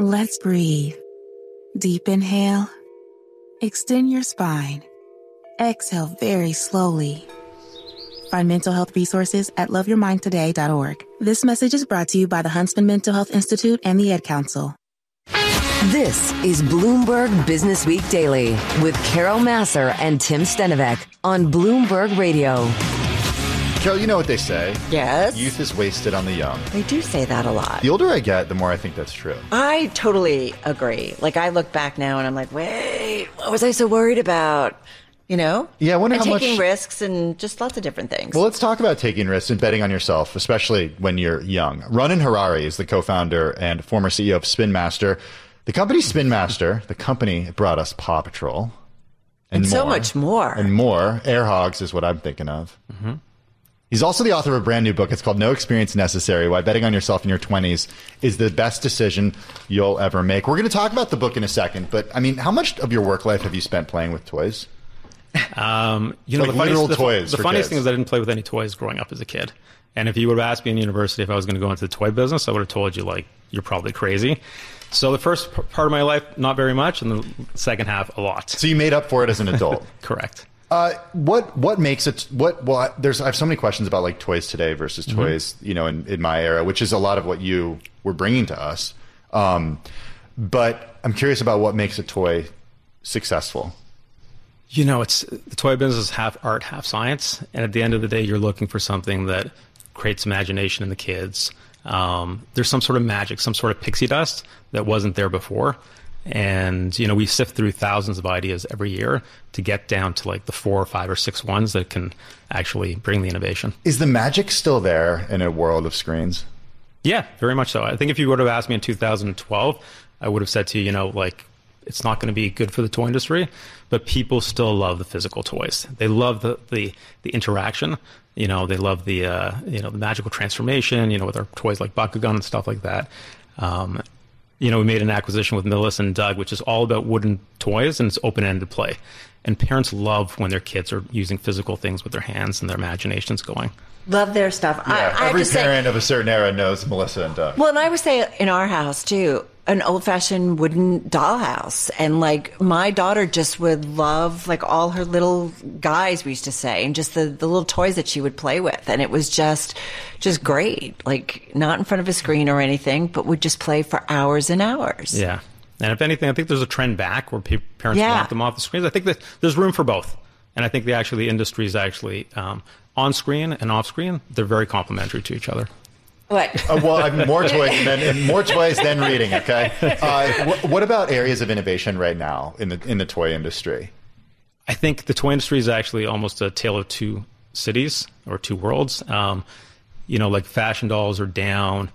Let's breathe. Deep inhale. Extend your spine. Exhale very slowly. Find mental health resources at loveyourmindtoday.org. This message is brought to you by the Huntsman Mental Health Institute and the Ed Council. This is Bloomberg Business Week Daily with Carol Massar and Tim Stenovec on Bloomberg Radio. Carol, you know what they say? Yes. Youth is wasted on the young. They do say that a lot. The older I get, the more I think that's true. I totally agree. Like, I look back now and I'm like, wait, what was I so worried about? You know? Yeah, I wonder how much... taking risks and just lots of different things. Well, let's talk about taking risks and betting on yourself, especially when you're young. Ronan Harari is the co-founder and former CEO of Spin Master. The company Spin Master, the company brought us Paw Patrol. And so much more. And more. Air Hogs is what I'm thinking of. Mm-hmm. He's also the author of a brand new book. It's called No Experience Necessary, Why Betting on Yourself in Your 20s is the Best Decision You'll Ever Make. We're going to talk about the book in a second, but I mean, how much of your work life have you spent playing with toys? The funniest thing is I didn't play with any toys growing up as a kid. And if you would have asked me in university if I was going to go into the toy business, I would have told you, like, you're probably crazy. So the first part of my life, not very much, and the second half, a lot. So you made up for it as an adult. Correct. What makes it, I have so many questions about like toys today versus toys, you know, in my era, which is a lot of what you were bringing to us. But I'm curious about what makes a toy successful. You know, the toy business is half art, half science. And at the end of the day, you're looking for something that creates imagination in the kids. There's some sort of magic, some sort of pixie dust that wasn't there before. And, you know, we sift through thousands of ideas every year to get down to like the 4 or 5 or 6 ones that can actually bring the innovation. Is the magic still there in a world of screens? Yeah, very much so. I think if you would have asked me in 2012, I would have said to you, you know, like, it's not going to be good for the toy industry, but people still love the physical toys. They love the interaction. You know, they love the the magical transformation. You know, with our toys like Bakugan and stuff like that. You know, we made an acquisition with Melissa & Doug, which is all about wooden toys and it's open-ended play. And parents love when their kids are using physical things with their hands and their imaginations going. Love their stuff. Yeah, every parent of a certain era knows Melissa & Doug. Well, and I would say in our house, too, an old-fashioned wooden dollhouse. And, like, my daughter just would love, like, all her little guys, we used to say, and just the little toys that she would play with. And it was just great. Like, not in front of a screen or anything, but would just play for hours and hours. Yeah. And if anything, I think there's a trend back where parents want them off the screens. I think that there's room for both. And I think the industry is actually on screen and off screen. They're very complementary to each other. What? Well, I have more toys than reading. Okay. What about areas of innovation right now in the toy industry? I think the toy industry is actually almost a tale of two cities or two worlds. You know, like fashion dolls are down.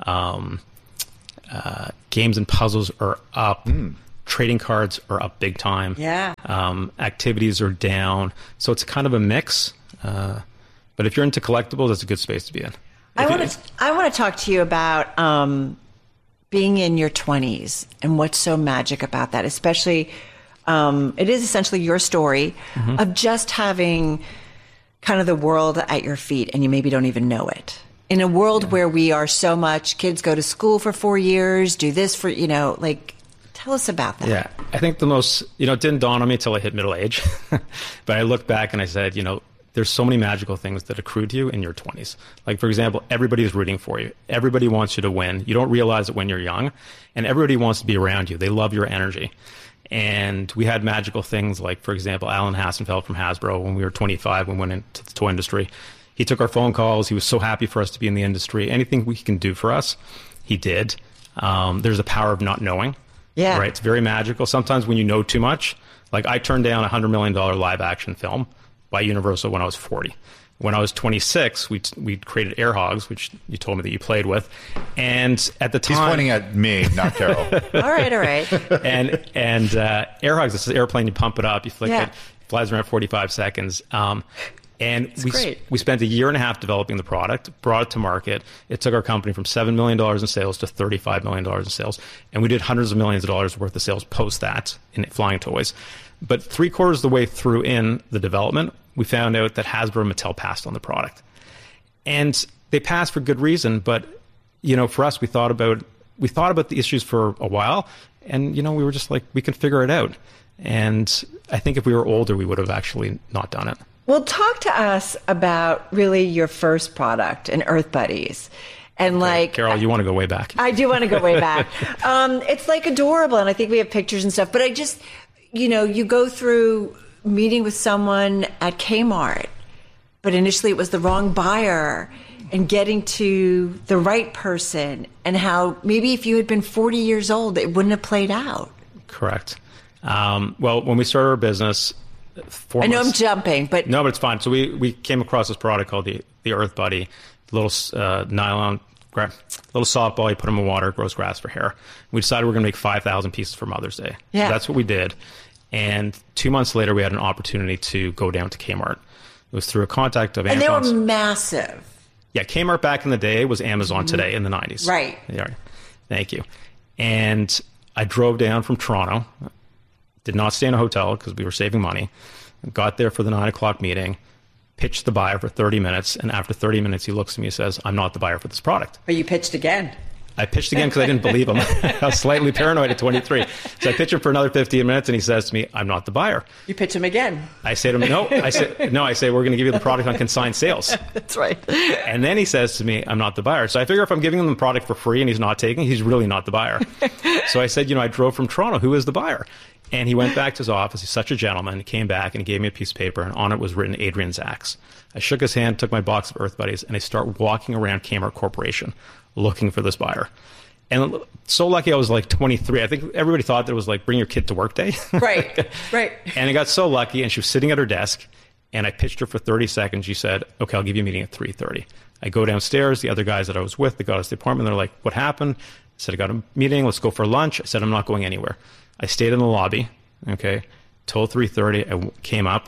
Games and puzzles are up. Trading cards are up big time. Yeah. Activities are down. So it's kind of a mix. But if you're into collectibles, it's a good space to be in. I want to talk to you about being in your 20s and what's so magic about that, especially it is essentially your story of just having kind of the world at your feet and you maybe don't even know it. In a world where we are so much, kids go to school for 4 years, do this for, you know, like, tell us about that. Yeah, I think the most, you know, it didn't dawn on me until I hit middle age. But I looked back and I said, you know, there's so many magical things that accrue to you in your 20s. Like, for example, everybody's rooting for you. Everybody wants you to win. You don't realize it when you're young. And everybody wants to be around you. They love your energy. And we had magical things like, for example, Alan Hassenfeld from Hasbro, when we were 25, when we went into the toy industry. He took our phone calls. He was so happy for us to be in the industry. Anything we can do for us, he did. There's a power of not knowing. Yeah. Right? It's very magical. Sometimes when you know too much, like I turned down a $100 million live action film by Universal when I was 40. When I was 26, we created Air Hogs, which you told me that you played with. And at the time... He's pointing at me, not Carol. All right. And Air Hogs, this is an airplane, you pump it up, you flick it flies around 45 seconds. And we spent a year and a half developing the product, brought it to market. It took our company from $7 million in sales to $35 million in sales. And we did hundreds of millions of dollars worth of sales post that in flying toys. But 3/4 of the way through in the development, we found out that Hasbro and Mattel passed on the product. And they passed for good reason. But, you know, for us, we thought about we thought about the issues for a while, and, we were just like, we can figure it out. And I think if we were older, we would have actually not done it. Well, talk to us about really your first product, and Earth Buddies. And Carol, you want to go way back. I do want to go way back. It's adorable. And I think we have pictures and stuff, but I just, you go through meeting with someone at Kmart, but initially it was the wrong buyer, and getting to the right person, and how maybe if you had been 40 years old, it wouldn't have played out. Correct. Well, when we started our business, I know I'm jumping, but no, but it's fine. So we came across this product called the Earth Buddy, little nylon, little softball. You put them in water, it grows grass for hair. We decided we're going to make 5,000 pieces for Mother's Day. Yeah. So that's what we did. And 2 months later, we had an opportunity to go down to Kmart. It was through a contact of Amazon's. And they were massive. Yeah, Kmart back in the day was Amazon today in the 90s. Right. Yeah. Thank you. And I drove down from Toronto. Did not stay in a hotel because we were saving money. Got there for the 9 o'clock meeting, pitched the buyer for 30 minutes, and after 30 minutes, he looks at me and says, "I'm not the buyer for this product." But you pitched again. I pitched again because I didn't believe him. I was slightly paranoid at 23. So I pitched him for another 15 minutes, and he says to me, "I'm not the buyer." You pitch him again. I say to him, "No." I say, "We're going to give you the product on consigned sales." That's right. And then he says to me, "I'm not the buyer." So I figure if I'm giving him the product for free and he's not taking it, he's really not the buyer. So I said, I drove from Toronto. Who is the buyer? And he went back to his office. He's such a gentleman. He came back and he gave me a piece of paper, and on it was written Adrian Zacks. I shook his hand, took my box of Earth Buddies, and I start walking around Kmart Corporation looking for this buyer. And so lucky I was 23. I think everybody thought that it was bring your kid to work day. Right, right. And I got so lucky, and she was sitting at her desk, and I pitched her for 30 seconds. She said, "Okay, I'll give you a meeting at 3:30. I go downstairs. The other guys that I was with, they got us the appointment. They're like, "What happened?" I said, "I got a meeting. Let's go for lunch." I said, "I'm not going anywhere." I stayed in the lobby, till 3:30. I came up.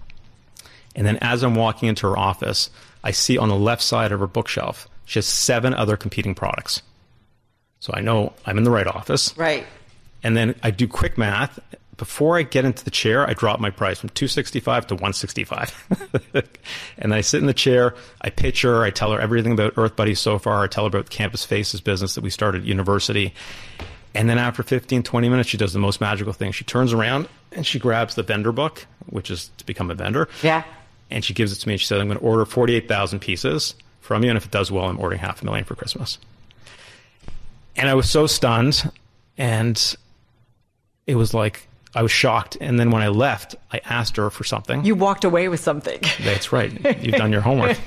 And then as I'm walking into her office, I see on the left side of her bookshelf, she has 7 other competing products. So I know I'm in the right office. Right. And then I do quick math. Before I get into the chair, I drop my price from $265 to $165. And I sit in the chair, I pitch her, I tell her everything about Earth Buddies so far, I tell her about Campus Faces business that we started at university. And then after 15, 20 minutes, she does the most magical thing. She turns around and she grabs the vendor book, which is to become a vendor. Yeah. And she gives it to me and she said, "I'm going to order 48,000 pieces from you. And if it does well, I'm ordering 500,000 for Christmas." And I was so stunned. And it was I was shocked. And then when I left, I asked her for something. You walked away with something. That's right. You've done your homework.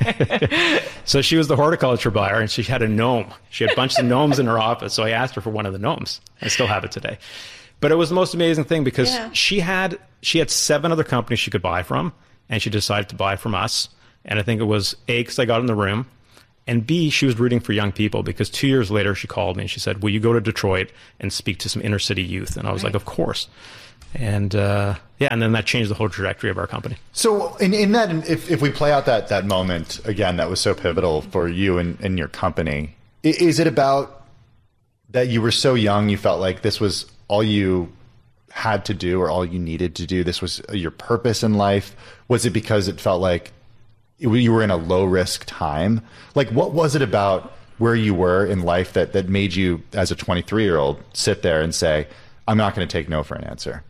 So she was the horticulture buyer, and she had a gnome. She had a bunch of gnomes in her office. So I asked her for one of the gnomes. I still have it today. But it was the most amazing thing because she had 7 other companies she could buy from, and she decided to buy from us. And I think it was A, because I got in the room, and B, she was rooting for young people because 2 years later she called me and she said, "Will you go to Detroit and speak to some inner city youth?" And I was like, "Of course." And and then that changed the whole trajectory of our company. So in that, if we play out that moment again, that was so pivotal for you and your company, is it about that you were so young, you felt like this was all you had to do or all you needed to do? This was your purpose in life? Was it because it felt like you were in a low risk time? What was it about where you were in life that made you, as a 23-year-old, sit there and say, "I'm not going to take no for an answer"?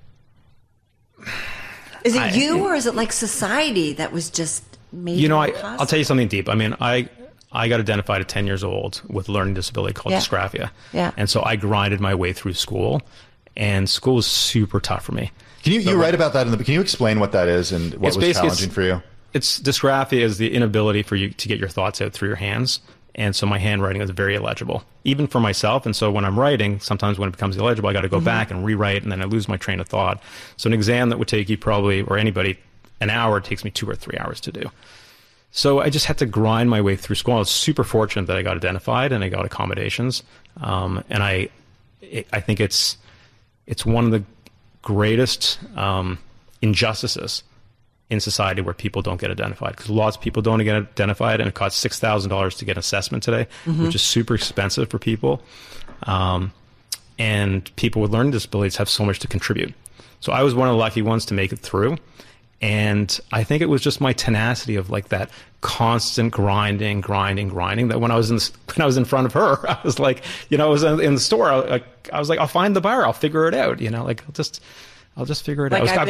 Is it you, or is it society that was just made I'll tell you something deep. I mean, I got identified at 10 years old with a learning disability called dysgraphia. Yeah. And so I grinded my way through school, and school was super tough for me. Can you write about that can you explain what that is and what was challenging for you? It's dysgraphia is the inability for you to get your thoughts out through your hands. And so my handwriting is very illegible, even for myself. And so when I'm writing, sometimes when it becomes illegible, I got to go back and rewrite, and then I lose my train of thought. So an exam that would take you probably, or anybody, an hour, it takes me 2 or 3 hours to do. So I just had to grind my way through school. I was super fortunate that I got identified and I got accommodations. And I think it's one of the greatest injustices in society where people don't get identified, because lots of people don't get identified, and it costs $6,000 to get an assessment today, which is super expensive for people. And people with learning disabilities have so much to contribute. So I was one of the lucky ones to make it through. And I think it was just my tenacity of that constant grinding, that when I was in front of her, I was like, you know, I was in the store, I was like, I'll find the bar, I'll figure it out, you know, like I'll just figure it out. I've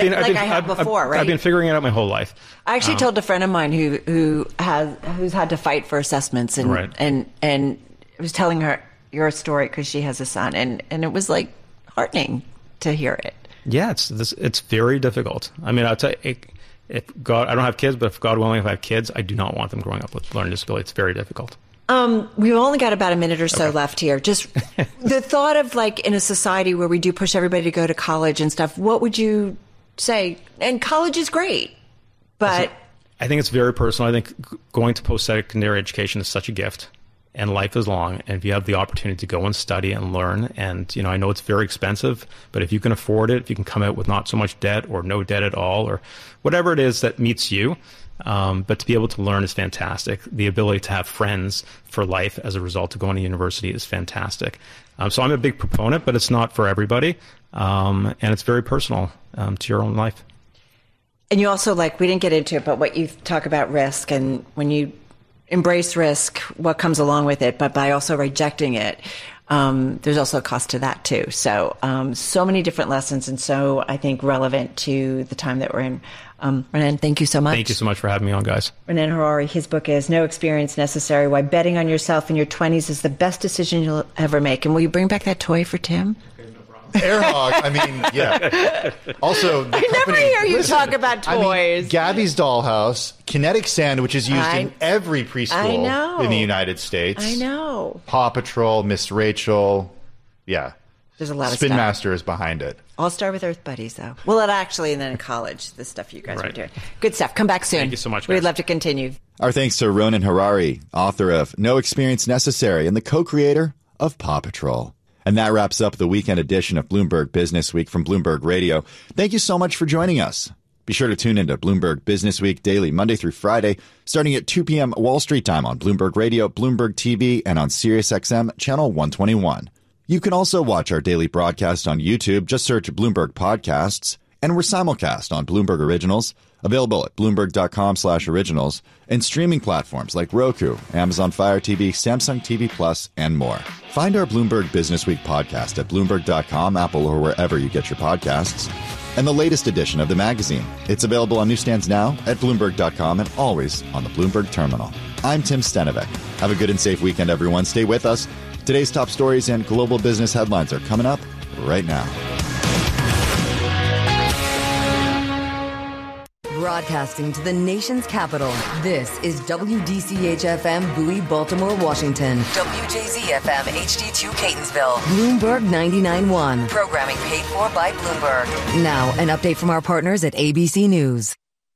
been figuring it out my whole life. I actually told a friend of mine who's had to fight for assessments and I was telling her your story because she has a son, and it was like heartening to hear it. Yeah, it's very difficult. I mean, I'll tell you, if God, I don't have kids, but if God willing, if I have kids, I do not want them growing up with learning disability. It's very difficult. We've only got about a minute or so left here. Just the thought of like in a society where we do push everybody to go to college and stuff, what would you say? And college is great, but I think it's very personal. I think going to post-secondary education is such a gift, and life is long. And if you have the opportunity to go and study and learn, and you know, I know it's very expensive, but if you can afford it, if you can come out with not so much debt or no debt at all, or whatever it is that meets you. But to be able to learn is fantastic. The ability to have friends for life as a result of going to university is fantastic. So I'm a big proponent, but it's not for everybody. And it's very personal to your own life. And you also, like, we didn't get into it, but what you talk about risk, and when you embrace risk, what comes along with it, but by also rejecting it, there's also a cost to that too. So, so many different lessons, and so I think relevant to the time that we're in. Renan, thank you so much. Thank you so much for having me on, guys. Renan Harary, his book is No Experience Necessary, Why Betting on Yourself in Your 20s is the Best Decision You'll Ever Make. And will you bring back that toy for Tim? Air Hog, I mean, yeah. Also, I never hear you talk about toys. I mean, Gabby's Dollhouse, Kinetic Sand, which is used in every preschool in the United States. I know. Paw Patrol, Miss Rachel. Yeah. There's a lot of Spin stuff. Master is behind it. I'll start with Earth Buddies, though. Well, and then in college, the stuff you guys were doing. Good stuff. Come back soon. Thank you so much, guys. We'd love to continue. Our thanks to Ronan Harary, author of No Experience Necessary and the co-creator of Paw Patrol. And that wraps up the weekend edition of Bloomberg Business Week from Bloomberg Radio. Thank you so much for joining us. Be sure to tune into Bloomberg Business Week daily, Monday through Friday, starting at 2 p.m. Wall Street time on Bloomberg Radio, Bloomberg TV, and on SiriusXM Channel 121. You can also watch our daily broadcast on YouTube. Just search Bloomberg Podcasts. And we're simulcast on Bloomberg Originals, available at Bloomberg.com/originals, and streaming platforms like Roku, Amazon Fire TV, Samsung TV Plus, and more. Find our Bloomberg Business Week podcast at Bloomberg.com, Apple, or wherever you get your podcasts. And the latest edition of the magazine. It's available on newsstands now at Bloomberg.com and always on the Bloomberg Terminal. I'm Tim Stenivek. Have a good and safe weekend, everyone. Stay with us. Today's top stories and global business headlines are coming up right now. Broadcasting to the nation's capital, this is WDCH-FM Bowie, Baltimore, Washington. WJZ-FM HD2 Catonsville. Bloomberg 99.1. Programming paid for by Bloomberg. Now, an update from our partners at ABC News.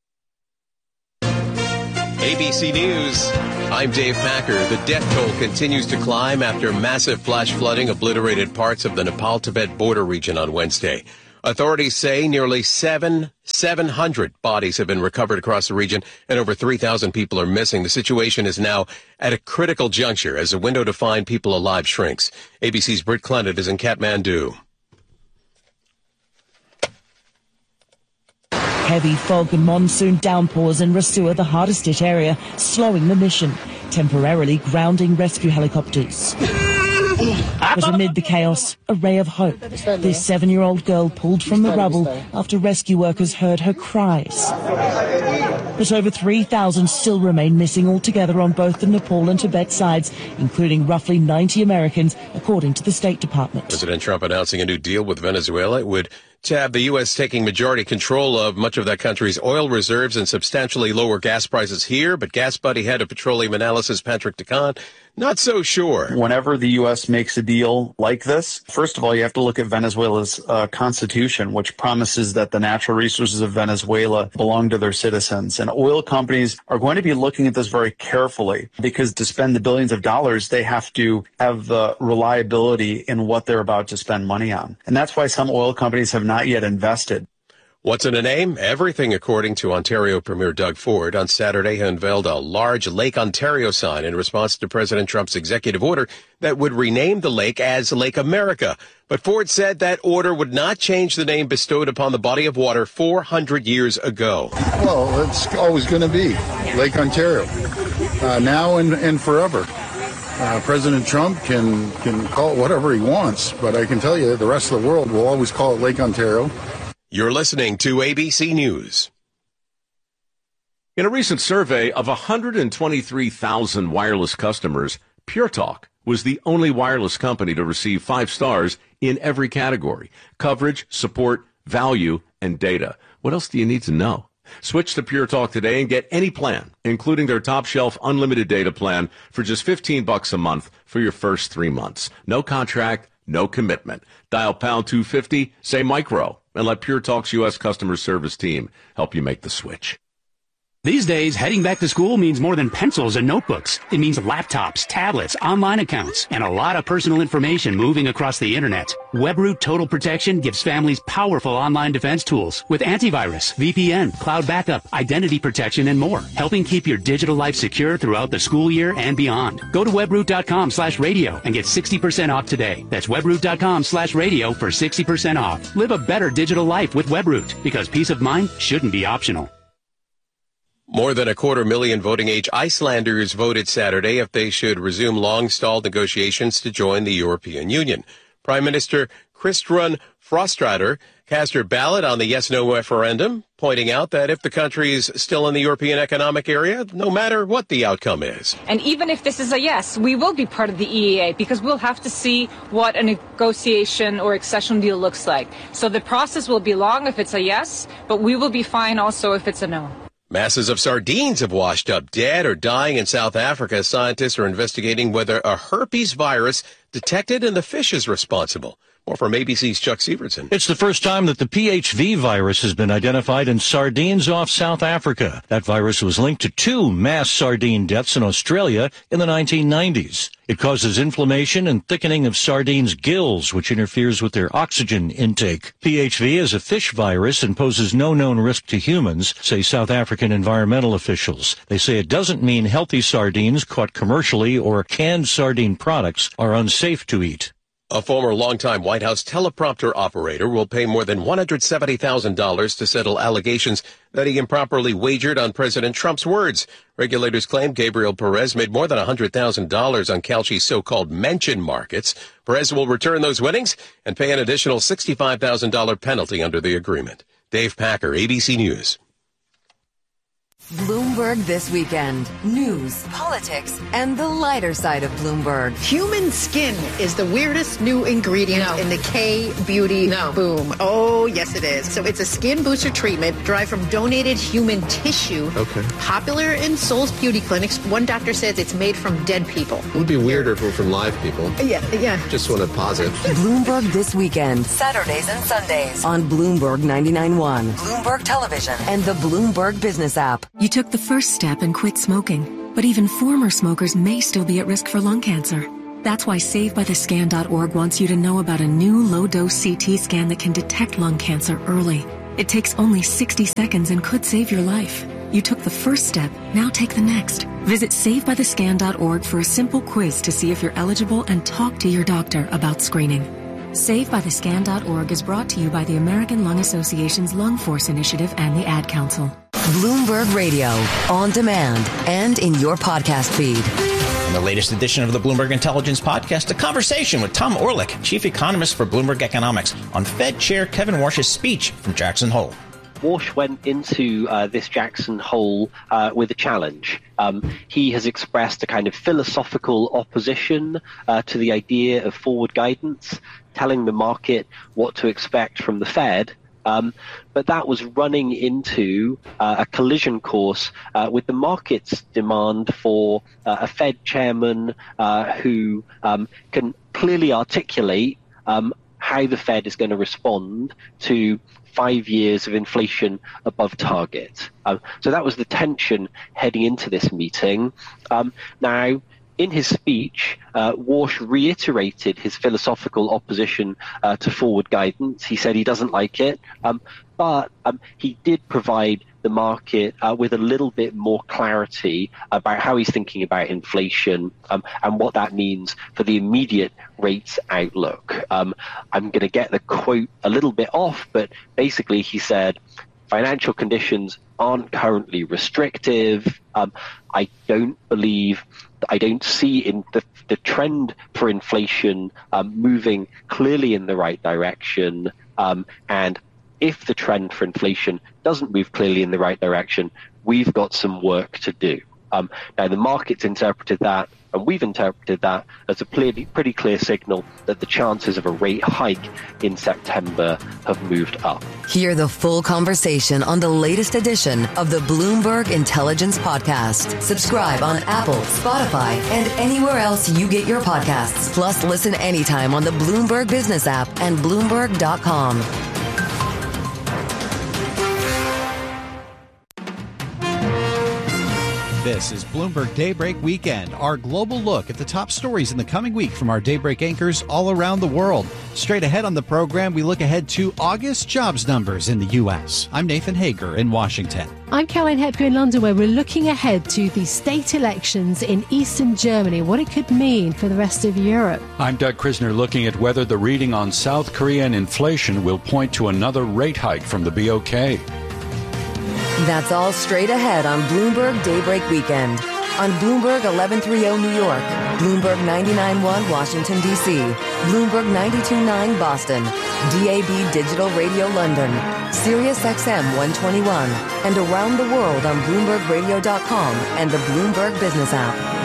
ABC News. I'm Dave Packer. The death toll continues to climb after massive flash flooding obliterated parts of the Nepal-Tibet border region on Wednesday. Authorities say nearly 700 bodies have been recovered across the region and over 3,000 people are missing. The situation is now at a critical juncture as the window to find people alive shrinks. ABC's Britt Clennett is in Kathmandu. Heavy fog and monsoon downpours in Rasua, the hardest hit area, slowing the mission, temporarily grounding rescue helicopters. But amid the chaos, a ray of hope. This 7-year-old girl pulled from the rubble after rescue workers heard her cries. But over 3,000 still remain missing altogether on both the Nepal and Tibet sides, including roughly 90 Americans, according to the State Department. President Trump announcing a new deal with Venezuela. It would have the U.S. taking majority control of much of that country's oil reserves and substantially lower gas prices here. But Gas Buddy head of petroleum analysis, Patrick DeCon, not so sure. Whenever the U.S. makes a deal like this, first of all, you have to look at Venezuela's constitution, which promises that the natural resources of Venezuela belong to their citizens. And oil companies are going to be looking at this very carefully because to spend the billions of dollars, they have to have the reliability in what they're about to spend money on. And that's why some oil companies have not yet invested. What's in a name? Everything, according to Ontario Premier Doug Ford. On Saturday, he unveiled a large Lake Ontario sign in response to President Trump's executive order that would rename the lake as Lake America. But Ford said that order would not change the name bestowed upon the body of water 400 years ago. Well, it's always going to be Lake Ontario, now and forever. President Trump can call it whatever he wants, but I can tell you the rest of the world will always call it Lake Ontario. You're listening to ABC News. In a recent survey of 123,000 wireless customers, Pure Talk was the only wireless company to receive 5 stars in every category: coverage, support, value, and data. What else do you need to know? Switch to Pure Talk today and get any plan, including their top shelf unlimited data plan, for just $15 a month for your first 3 months. No contract, no commitment. Dial pound 250, say micro, and let Pure Talk's U.S. customer service team help you make the switch. These days, heading back to school means more than pencils and notebooks. It means laptops, tablets, online accounts, and a lot of personal information moving across the internet. WebRoot Total Protection gives families powerful online defense tools with antivirus, VPN, cloud backup, identity protection, and more, helping keep your digital life secure throughout the school year and beyond. Go to webroot.com/radio and get 60% off today. That's webroot.com/radio for 60% off. Live a better digital life with WebRoot, because peace of mind shouldn't be optional. More than 250,000 voting-age Icelanders voted Saturday if they should resume long-stalled negotiations to join the European Union. Prime Minister Kristrún Frostadóttir cast her ballot on the yes-no referendum, pointing out that if the country is still in the European Economic Area, no matter what the outcome is. And even if this is a yes, we will be part of the EEA, because we'll have to see what a negotiation or accession deal looks like. So the process will be long if it's a yes, but we will be fine also if it's a no. Masses of sardines have washed up dead or dying in South Africa. Scientists are investigating whether a herpes virus detected in the fish is responsible. More from ABC's Chuck Severson. It's the first time that the PHV virus has been identified in sardines off South Africa. That virus was linked to 2 mass sardine deaths in Australia in the 1990s. It causes inflammation and thickening of sardines' gills, which interferes with their oxygen intake. PHV is a fish virus and poses no known risk to humans, say South African environmental officials. They say it doesn't mean healthy sardines caught commercially or canned sardine products are unsafe to eat. A former longtime White House teleprompter operator will pay more than $170,000 to settle allegations that he improperly wagered on President Trump's words. Regulators claim Gabriel Perez made more than $100,000 on Kalshi's so-called mention markets. Perez will return those winnings and pay an additional $65,000 penalty under the agreement. Dave Packer, ABC News. Bloomberg This Weekend. News, politics, and the lighter side of Bloomberg. Human skin is the weirdest new ingredient in the K-beauty boom. Oh, yes, it is. So it's a skin booster treatment derived from donated human tissue. Okay. Popular in Seoul's beauty clinics. One doctor says it's made from dead people. It would be weirder if it were from live people. Yeah. Just want to pause it. Bloomberg This Weekend. Saturdays and Sundays on Bloomberg 99.1, Bloomberg Television, and the Bloomberg Business app. You took the first step and quit smoking, but even former smokers may still be at risk for lung cancer. That's why SaveByTheScan.org wants you to know about a new low-dose CT scan that can detect lung cancer early. It takes only 60 seconds and could save your life. You took the first step, now take the next. Visit SaveByTheScan.org for a simple quiz to see if you're eligible and talk to your doctor about screening. SaveByTheScan.org is brought to you by the American Lung Association's Lung Force Initiative and the Ad Council. Bloomberg Radio, on demand, and in your podcast feed. In the latest edition of the Bloomberg Intelligence Podcast, a conversation with Tom Orlik, chief economist for Bloomberg Economics, on Fed Chair Kevin Warsh's speech from Jackson Hole. Warsh went into this Jackson Hole with a challenge. He has expressed a kind of philosophical opposition to the idea of forward guidance, telling the market what to expect from the Fed. But that was running into a collision course with the market's demand for a Fed chairman who can clearly articulate how the Fed is going to respond to 5 years of inflation above target. So that was the tension heading into this meeting. Now, in his speech, Warsh reiterated his philosophical opposition to forward guidance. He said he doesn't like it, but he did provide the market with a little bit more clarity about how he's thinking about inflation and what that means for the immediate rates outlook. I'm going to get the quote a little bit off, but basically he said, financial conditions aren't currently restrictive. I don't see in the trend for inflation moving clearly in the right direction. And if the trend for inflation doesn't move clearly in the right direction, we've got some work to do. Now, the market's interpreted that, and we've interpreted that as a pretty clear signal that the chances of a rate hike in September have moved up. Hear the full conversation on the latest edition of the Bloomberg Intelligence Podcast. Subscribe on Apple, Spotify, and anywhere else you get your podcasts. Plus, listen anytime on the Bloomberg Business app and Bloomberg.com. This is Bloomberg Daybreak Weekend, our global look at the top stories in the coming week from our Daybreak anchors all around the world. Straight ahead on the program, we look ahead to August jobs numbers in the U.S. I'm Nathan Hager in Washington. I'm Caroline Hepker in London, where we're looking ahead to the state elections in eastern Germany, what it could mean for the rest of Europe. I'm Doug Krisner, looking at whether the reading on South Korean inflation will point to another rate hike from the BOK. That's all straight ahead on Bloomberg Daybreak Weekend. On Bloomberg 1130 New York, Bloomberg 99.1 Washington, D.C., Bloomberg 92.9 Boston, DAB Digital Radio London, Sirius XM 121, and around the world on BloombergRadio.com and the Bloomberg Business app.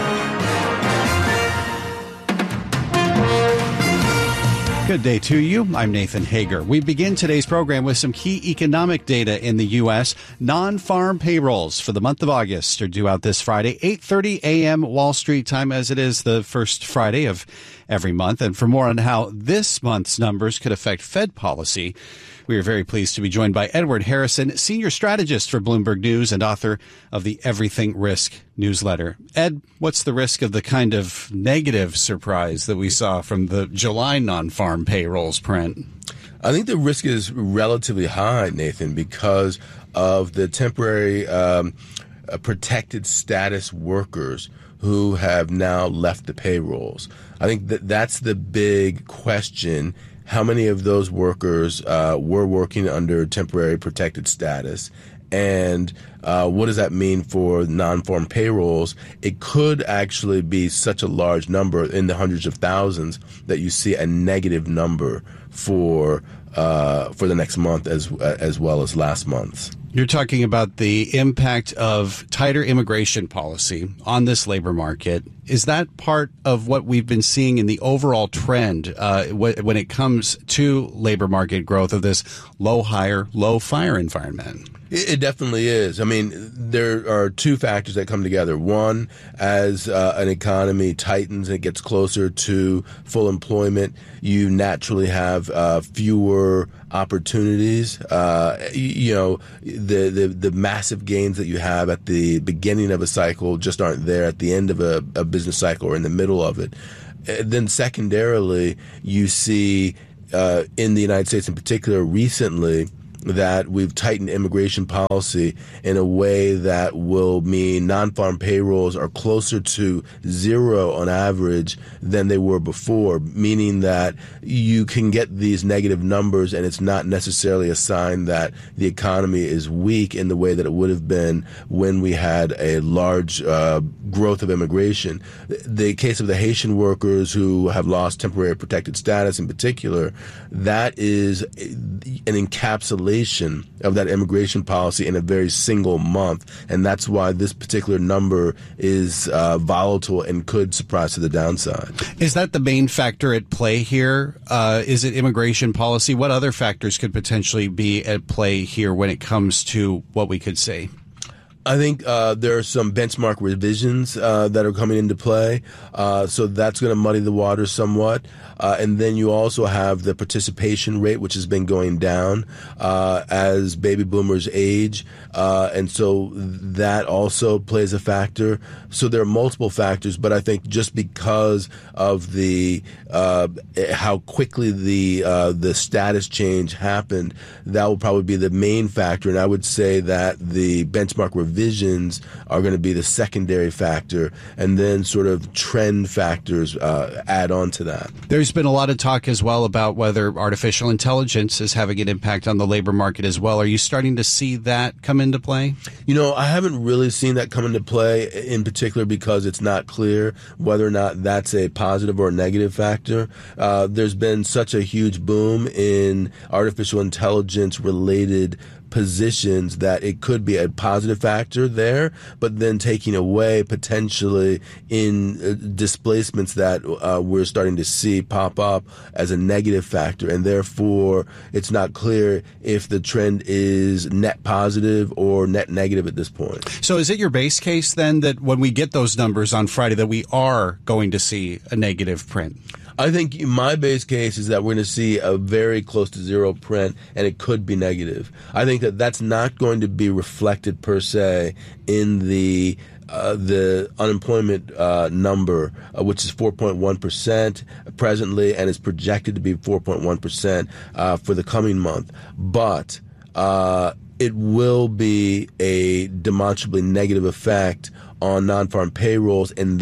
Good day to you. I'm Nathan Hager. We begin today's program with some key economic data in the U.S. Non-farm payrolls for the month of August are due out this Friday, 8:30 a.m. Wall Street time, as it is the first Friday of every month. And for more on how this month's numbers could affect Fed policy, we are very pleased to be joined by Edward Harrison, senior strategist for Bloomberg News and author of the Everything Risk newsletter. Ed, what's the risk of the kind of negative surprise that we saw from the July non-farm payrolls print? I think the risk is relatively high, Nathan, because of the temporary protected status workers who have now left the payrolls. I think that's the big question. How many of those workers were working under temporary protected status? And what does that mean for non-farm payrolls? It could actually be such a large number, in the hundreds of thousands, that you see a negative number for the next month as well as last month. You're talking about the impact of tighter immigration policy on this labor market. Is that part of what we've been seeing in the overall trend when it comes to labor market growth of this low hire, low fire environment? It definitely is. I mean, there are two factors that come together. One, as an economy tightens and it gets closer to full employment, you naturally have fewer opportunities. The massive gains that you have at the beginning of a cycle just aren't there at the end of a business cycle or in the middle of it. Then secondarily, you see in the United States in particular recently that we've tightened immigration policy in a way that will mean non-farm payrolls are closer to zero on average than they were before, meaning that you can get these negative numbers and it's not necessarily a sign that the economy is weak in the way that it would have been when we had a large growth of immigration. The case of the Haitian workers who have lost temporary protected status in particular, that is an encapsulation of that immigration policy in a very single month, and that's why this particular number is volatile and could surprise to the downside. Is that the main factor at play here? Is it immigration policy? What other factors could potentially be at play here when it comes to what we could say? I think there are some benchmark revisions that are coming into play, so that's going to muddy the water somewhat. And then you also have the participation rate, which has been going down as baby boomers age, and so that also plays a factor. So there are multiple factors, but I think just because of the how quickly the status change happened, that will probably be the main factor. And I would say that the benchmark revisions are going to be the secondary factor, and then sort of trend factors add on to that. There's been a lot of talk as well about whether artificial intelligence is having an impact on the labor market as well. Are you starting to see that come into play? You know, I haven't really seen that come into play, in particular because it's not clear whether or not that's a positive or a negative factor. There's been such a huge boom in artificial intelligence related positions that it could be a positive factor there, but then taking away potentially in displacements that we're starting to see pop up as a negative factor. And therefore, it's not clear if the trend is net positive or net negative at this point. So is it your base case then that when we get those numbers on Friday that we are going to see a negative print? I think my base case is that we're going to see a very close to zero print, and it could be negative. I think that that's not going to be reflected per se in the unemployment number, which is 4.1% presently, and is projected to be 4.1% for the coming month. But it will be a demonstrably negative effect on non-farm payrolls, and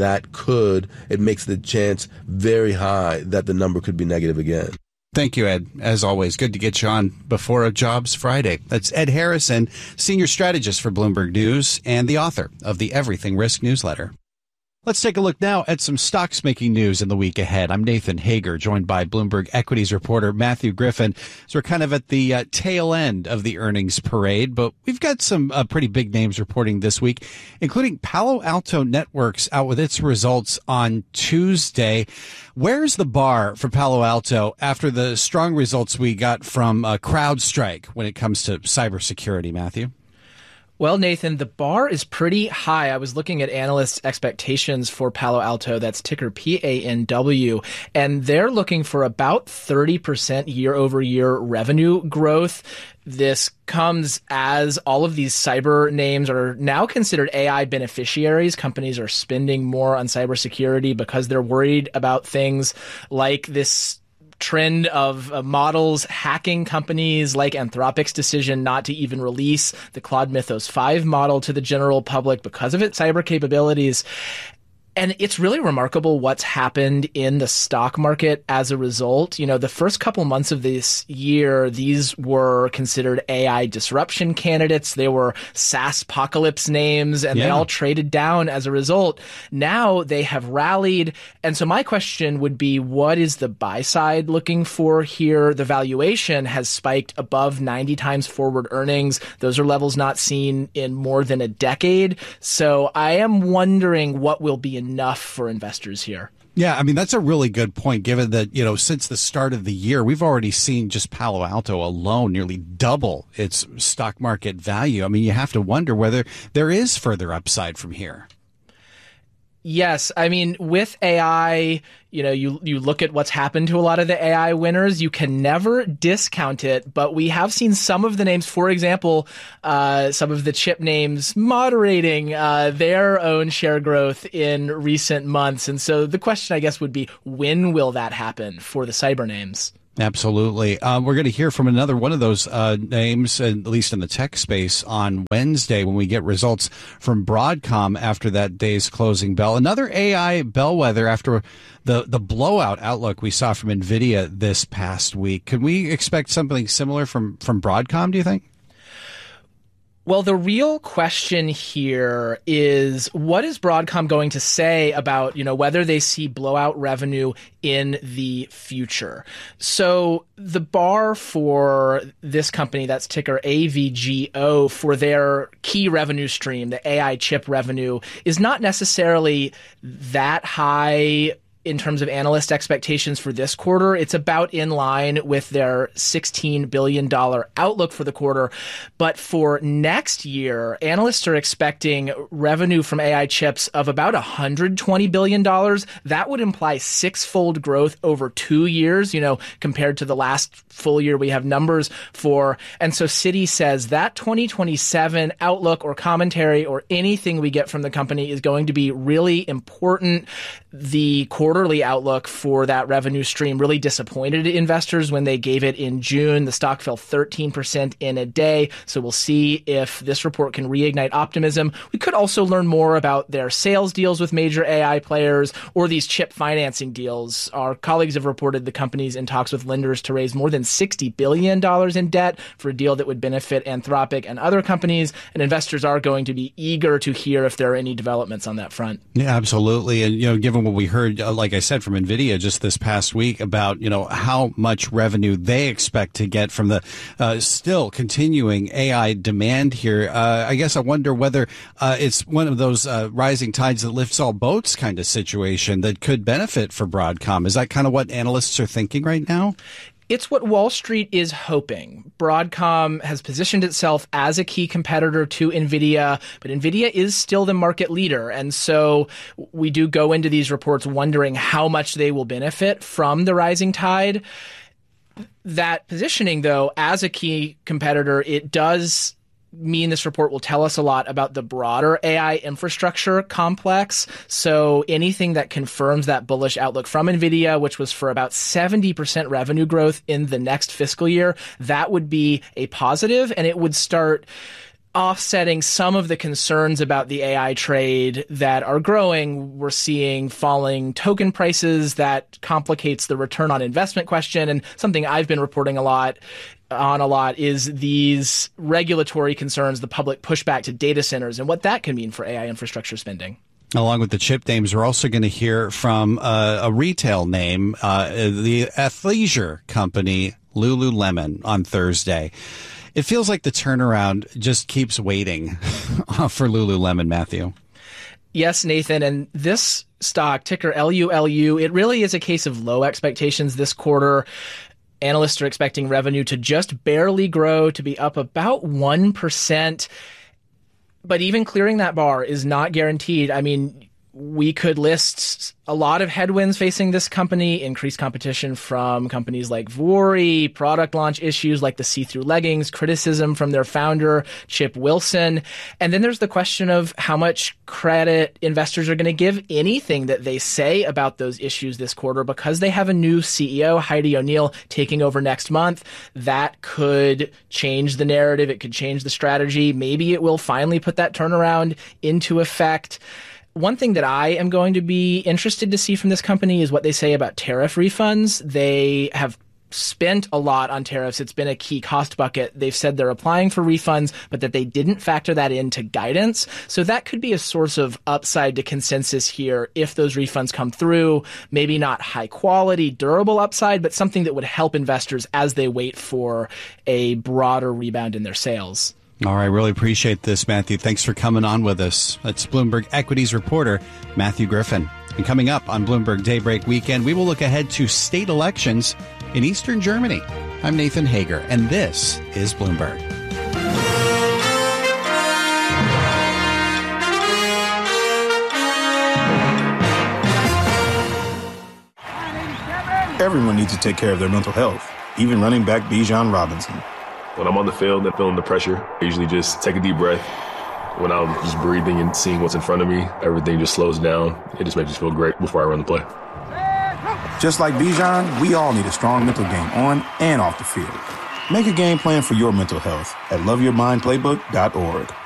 it makes the chance very high that the number could be negative again. Thank you, Ed. As always, good to get you on before a Jobs Friday. That's Ed Harrison, Senior Strategist for Bloomberg News and the author of the Everything Risk newsletter. Let's take a look now at some stocks making news in the week ahead. I'm Nathan Hager, joined by Bloomberg Equities reporter Matthew Griffin. So we're kind of at the tail end of the earnings parade, but we've got some pretty big names reporting this week, including Palo Alto Networks out with its results on Tuesday. Where's the bar for Palo Alto after the strong results we got from CrowdStrike when it comes to cybersecurity, Matthew? Well, Nathan, the bar is pretty high. I was looking at analysts' expectations for Palo Alto, that's ticker PANW, and they're looking for about 30% year-over-year revenue growth. This comes as all of these cyber names are now considered AI beneficiaries. Companies are spending more on cybersecurity because they're worried about things like this trend of models hacking companies like Anthropic's decision not to even release the Claude Mythos 5 model to the general public because of its cyber capabilities. And it's really remarkable what's happened in the stock market as a result. You know, the first couple months of this year, these were considered AI disruption candidates. They were SaaS-pocalypse names, and they all traded down as a result. Now they have rallied. And so my question would be, what is the buy side looking for here? The valuation has spiked above 90 times forward earnings. Those are levels not seen in more than a decade. So I am wondering what will be enough for investors here. Yeah, I mean, that's a really good point, given that, you know, since the start of the year, we've already seen just Palo Alto alone nearly double its stock market value. I mean, you have to wonder whether there is further upside from here. Yes. I mean, with AI, you know, you look at what's happened to a lot of the AI winners. You can never discount it, but we have seen some of the names, for example, some of the chip names moderating their own share growth in recent months. And so the question, I guess, would be, when will that happen for the cyber names? Absolutely. We're going to hear from another one of those names, at least in the tech space, on Wednesday when we get results from Broadcom after that day's closing bell. Another AI bellwether after the blowout outlook we saw from NVIDIA this past week. Can we expect something similar from Broadcom, do you think? Well, the real question here is, what is Broadcom going to say about, you know, whether they see blowout revenue in the future? So the bar for this company, that's ticker AVGO, for their key revenue stream, the AI chip revenue, is not necessarily that high in terms of analyst expectations for this quarter. It's about in line with their $16 billion outlook for the quarter. But for next year, analysts are expecting revenue from AI chips of about $120 billion. That would imply six-fold growth over 2 years, compared to the last full year we have numbers for. And so Citi says that 2027 outlook or commentary or anything we get from the company is going to be really important. The quarterly outlook for that revenue stream really disappointed investors when they gave it in June. The stock fell 13% in a day. So we'll see if this report can reignite optimism. We could also learn more about their sales deals with major AI players or these chip financing deals. Our colleagues have reported the company's in talks with lenders to raise more than $60 billion in debt for a deal that would benefit Anthropic and other companies. And investors are going to be eager to hear if there are any developments on that front. Yeah, absolutely. And, given what we heard, like I said, from NVIDIA just this past week about, how much revenue they expect to get from the still continuing AI demand here, I guess I wonder whether it's one of those rising tides that lifts all boats kind of situation that could benefit for Broadcom. Is that kind of what analysts are thinking right now? It's what Wall Street is hoping. Broadcom has positioned itself as a key competitor to NVIDIA, but NVIDIA is still the market leader. And so we do go into these reports wondering how much they will benefit from the rising tide. That positioning, though, as a key competitor, it does mean this report will tell us a lot about the broader AI infrastructure complex. So anything that confirms that bullish outlook from NVIDIA, which was for about 70% revenue growth in the next fiscal year, that would be a positive, and it would start offsetting some of the concerns about the AI trade that are growing. We're seeing falling token prices. That complicates the return on investment question. And something I've been reporting a lot is these regulatory concerns, the public pushback to data centers, and what that can mean for AI infrastructure spending. Along with the chip names, we're also going to hear from a retail name, the athleisure company Lululemon, on Thursday. It feels like the turnaround just keeps waiting for Lululemon, Matthew. Yes, Nathan. And this stock, ticker LULU, it really is a case of low expectations this quarter. Analysts are expecting revenue to just barely grow, to be up about 1%. But even clearing that bar is not guaranteed. I mean, we could list a lot of headwinds facing this company: increased competition from companies like Vuori, product launch issues like the see-through leggings, criticism from their founder, Chip Wilson. And then there's the question of how much credit investors are going to give anything that they say about those issues this quarter, because they have a new CEO, Heidi O'Neill, taking over next month. That could change the narrative. It could change the strategy. Maybe it will finally put that turnaround into effect. One thing that I am going to be interested to see from this company is what they say about tariff refunds. They have spent a lot on tariffs. It's been a key cost bucket. They've said they're applying for refunds, but that they didn't factor that into guidance. So that could be a source of upside to consensus here if those refunds come through. Maybe not high quality, durable upside, but something that would help investors as they wait for a broader rebound in their sales. All right. Really appreciate this, Matthew. Thanks for coming on with us. That's Bloomberg Equities reporter Matthew Griffin. And coming up on Bloomberg Daybreak Weekend, we will look ahead to state elections in Eastern Germany. I'm Nathan Hager, and this is Bloomberg. Everyone needs to take care of their mental health, even running back Bijan Robinson. When I'm on the field and feeling the pressure, I usually just take a deep breath. When I'm just breathing and seeing what's in front of me, everything just slows down. It just makes me feel great before I run the play. Just like Bijan, we all need a strong mental game on and off the field. Make a game plan for your mental health at loveyourmindplaybook.org.